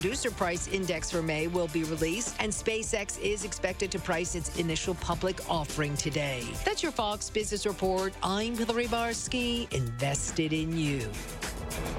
Producer Price Index for May will be released, and SpaceX is expected to price its initial public offering today. That's your Fox Business Report. I'm Hillary Barsky, invested in you.